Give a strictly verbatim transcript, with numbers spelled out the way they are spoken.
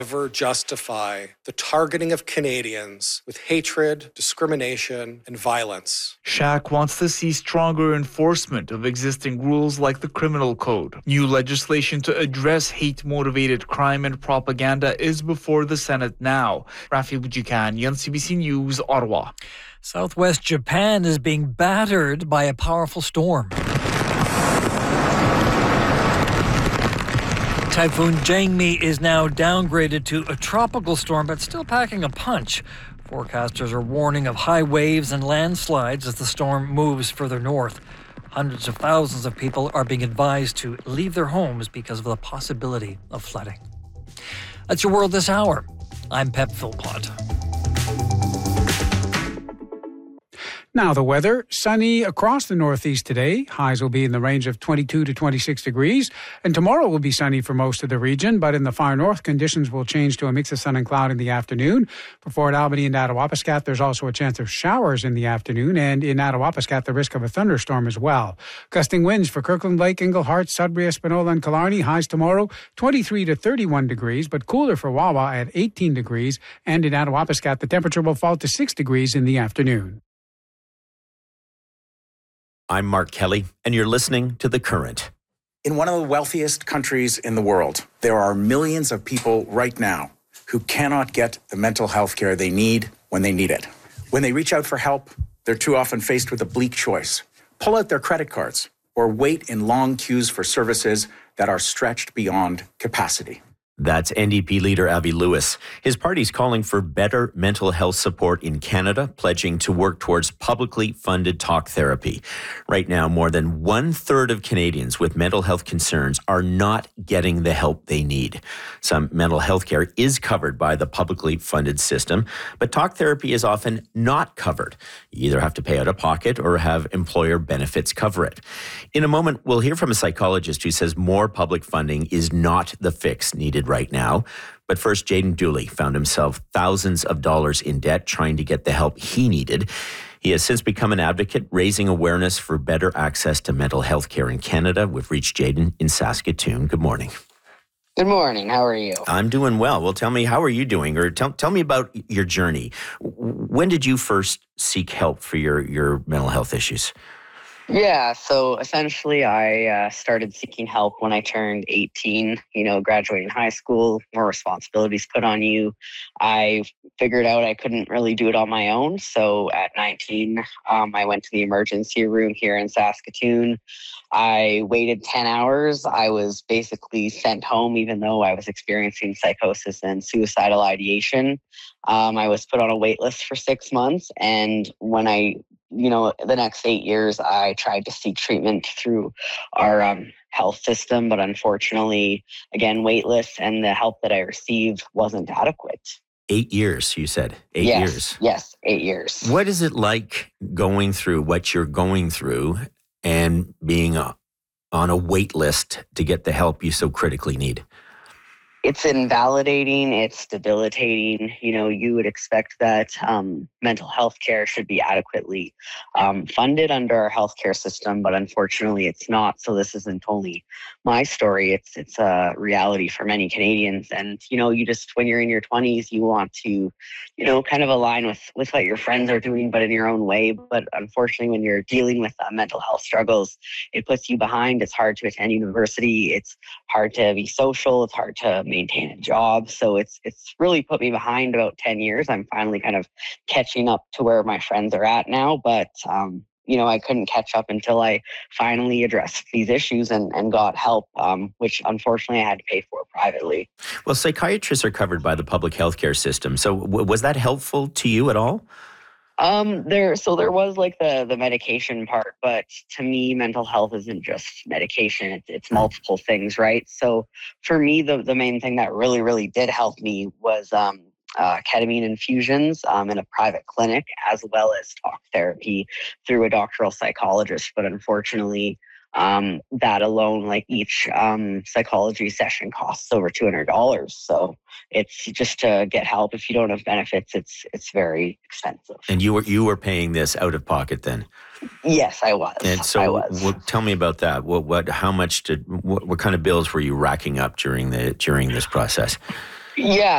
Never justify the targeting of Canadians with hatred, discrimination, and violence. Shack wants to see stronger enforcement of existing rules like the criminal code. New legislation to address hate-motivated crime and propaganda is before the Senate now. Rafi Bujikani, N C B C News, Ottawa. Southwest Japan is being battered by a powerful storm. Typhoon Jangmi is now downgraded to a tropical storm, but still packing a punch. Forecasters are warning of high waves and landslides as the storm moves further north. Hundreds of thousands of people are being advised to leave their homes because of the possibility of flooding. That's your World This Hour. I'm Pep Philpott. Now the weather, sunny across the northeast today. Highs will be in the range of twenty-two to twenty-six degrees. And tomorrow will be sunny for most of the region, but in the far north, conditions will change to a mix of sun and cloud in the afternoon. For Fort Albany and Attawapiskat, there's also a chance of showers in the afternoon, and in Attawapiskat, the risk of a thunderstorm as well. Gusting winds for Kirkland Lake, Inglehart, Sudbury, Espanola, and Killarney. Highs tomorrow, twenty-three to thirty-one degrees, but cooler for Wawa at eighteen degrees. And in Attawapiskat, the temperature will fall to six degrees in the afternoon. I'm Mark Kelly, and you're listening to The Current. In one of the wealthiest countries in the world, there are millions of people right now who cannot get the mental health care they need when they need it. When they reach out for help, they're too often faced with a bleak choice. Pull out their credit cards or wait in long queues for services that are stretched beyond capacity. That's N D P leader Avi Lewis. His party's calling for better mental health support in Canada, pledging to work towards publicly funded talk therapy. Right now, more than one third of Canadians with mental health concerns are not getting the help they need. Some mental health care is covered by the publicly funded system, but talk therapy is often not covered. You either have to pay out of pocket or have employer benefits cover it. In a moment, we'll hear from a psychologist who says more public funding is not the fix needed right now. But first, Jaden Dooley found himself thousands of dollars in debt trying to get the help he needed. He has since become an advocate, raising awareness for better access to mental health care in Canada. We've reached Jaden in Saskatoon. Good morning. Good morning. How are you? I'm doing well. Well, tell me, how are you doing? Or tell tell me about your journey. When did you first seek help for your, your mental health issues? Yeah, so essentially I uh, started seeking help when I turned eighteen, you know, graduating high school, more responsibilities put on you. I figured out I couldn't really do it on my own. So at nineteen, um, I went to the emergency room here in Saskatoon. I waited ten hours. I was basically sent home, even though I was experiencing psychosis and suicidal ideation. Um, I was put on a wait list for six months. And when I you know, the next eight years, I tried to seek treatment through our um, health system, but unfortunately, again, wait lists and the help that I received wasn't adequate. Eight years, you said. Eight yes, years. Yes, eight years. What is it like going through what you're going through and being a, on a wait list to get the help you so critically need? It's invalidating, it's debilitating. You know, you would expect that um, mental health care should be adequately um, funded under our healthcare system, but unfortunately it's not. So this isn't only my story, it's it's a reality for many Canadians. And, you know, you just, when you're in your twenties, you want to, you know, kind of align with, with what your friends are doing, but in your own way. But unfortunately, when you're dealing with uh, mental health struggles, it puts you behind. It's hard to attend university. It's hard to be social. It's hard to maintain a job. So it's it's really put me behind about ten years. I'm finally kind of catching up to where my friends are at now. But, um, you know, I couldn't catch up until I finally addressed these issues and, and got help, um, which unfortunately I had to pay for privately. Well, psychiatrists are covered by the public healthcare system. So w- was that helpful to you at all? Um, there, so there was like the, the medication part, but to me, mental health isn't just medication. It's, it's multiple things, right? So for me, the, the main thing that really, really did help me was, um, uh, ketamine infusions, um, in a private clinic, as well as talk therapy through a doctoral psychologist. But unfortunately, um, that alone, like each, um, psychology session costs over two hundred dollars. So it's just to get help. If you don't have benefits, it's it's very expensive. And you were you were paying this out of pocket then? Yes, I was. And so, I was. What, tell me about that. What what? How much did? What, what kind of bills were you racking up during the during this process? Yeah,